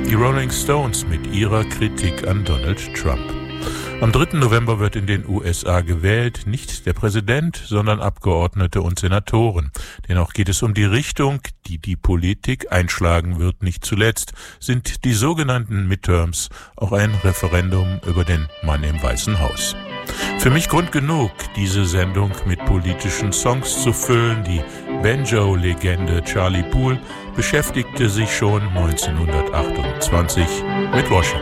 Die Rolling Stones mit ihrer Kritik an Donald Trump. Am 3. November wird in den USA gewählt, nicht der Präsident, sondern Abgeordnete und Senatoren. Dennoch geht es um die Richtung, die die Politik einschlagen wird. Nicht zuletzt sind die sogenannten Midterms auch ein Referendum über den Mann im Weißen Haus. Für mich Grund genug, diese Sendung mit politischen Songs zu füllen. Die Banjo-Legende Charlie Poole beschäftigte sich schon 1928 mit Washington.